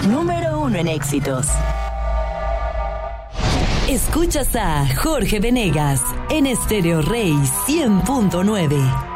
número 1 en éxitos. Escuchas a Jorge Venegas en Estéreo Rey 100.9.